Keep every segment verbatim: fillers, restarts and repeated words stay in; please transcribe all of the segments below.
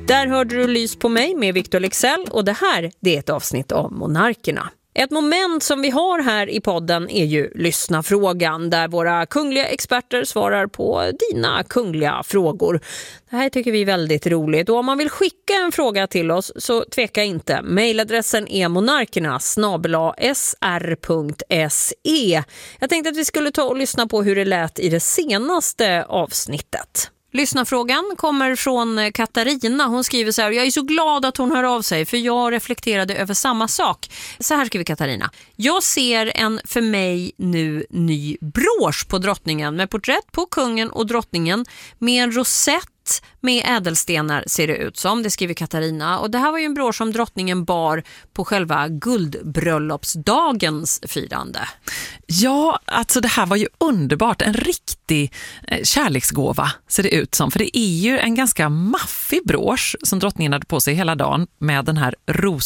Där hörde du Lys på mig med Victor Leksell och det här det är ett avsnitt av Monarkerna. Ett moment som vi har här i podden är ju lyssna frågan där våra kungliga experter svarar på dina kungliga frågor. Det här tycker vi är väldigt roligt och om man vill skicka en fråga till oss så tveka inte. Mailadressen är monarkerna snabel-a s r punkt s e. Jag tänkte att vi skulle ta och lyssna på hur det lät i det senaste avsnittet. Lyssnarfrågan kommer från Katarina. Hon skriver så här: jag är så glad att hon hör av sig för jag reflekterade över samma sak. Så här skriver Katarina: jag ser en för mig nu ny brosch på drottningen med porträtt på kungen och drottningen med en rosett med ädelstenar ser det ut som, det skriver Katarina. Och det här var ju en brosch som drottningen bar på själva guldbröllopsdagens firande. Ja, alltså det här var ju underbart. En riktig eh, kärleksgåva ser det ut som. För det är ju en ganska maffig brosch som drottningen hade på sig hela dagen med den här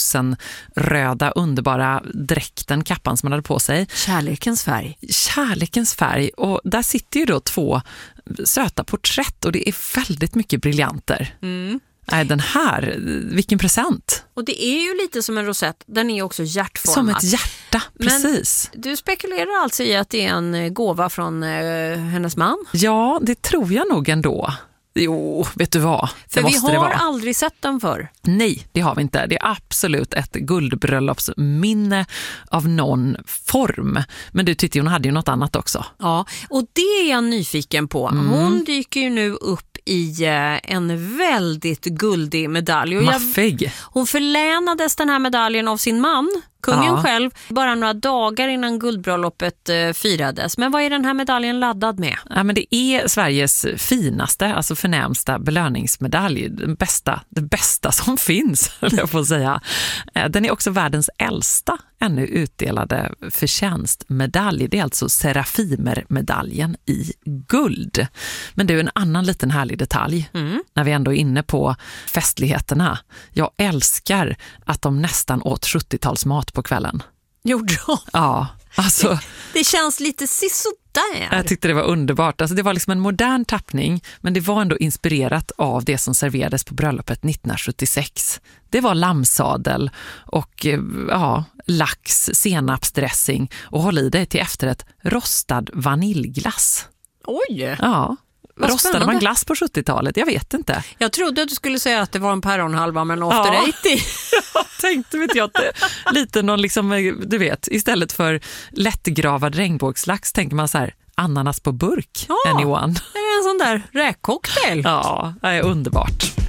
rosenröda underbara dräkten, kappan som man hade på sig. Kärlekens färg. Kärlekens färg. Och där sitter ju då två söta porträtt och det är väldigt mycket briljanter. Mm. Nej, den här, vilken present. Och det är ju lite som en rosett, den är också hjärtformad. Som ett hjärta, precis. Men du spekulerar alltså i att det är en gåva från eh, hennes man? Ja, det tror jag nog ändå. Jo, vet du vad? För det vi måste har det aldrig sett den för. Nej, det har vi inte. Det är absolut ett guldbröllopsminne av någon form. Men du tyckte hon hade ju något annat också. Ja, och det är jag nyfiken på. Mm. Hon dyker ju nu upp i en väldigt guldig medalj. Och Maffig. Jag, hon förlänades den här medaljen av sin man, kungen ja. själv, bara några dagar innan guldbröllopet eh, firades. Men vad är den här medaljen laddad med? Ja, men det är Sveriges finaste, alltså förnämsta belöningsmedalj. Den bästa, det bästa som finns, jag får säga. Den är också världens äldsta ännu utdelade förtjänstmedalj. Det är alltså Serafimermedaljen i guld. Men det är en annan liten härlig detalj mm. när vi ändå är inne på festligheterna. Jag älskar att de nästan åt sjuttiotalsmat på kvällen. Gjorde de? Ja, alltså... Det, det känns lite sisådär. Jag tyckte det var underbart. Alltså det var liksom en modern tappning, men det var ändå inspirerat av det som serverades på bröllopet nittonhundrasjuttiosex. Det var lammsadel och ja, lax, senapsdressing och håll i dig till efterrätt rostad vaniljglass. Oj! Ja. Rostade man glass på sjuttiotalet? Jag vet inte. Jag trodde att du skulle säga att det var en päronhalva med en after eighty. Ja. Jag tänkte vet jag, att det, lite någon liksom, du vet, istället för lättgravad regnbågslax tänker man så här, ananas på burk. Ja, anyone. Det är en sån där räkcocktail. Ja, det är underbart.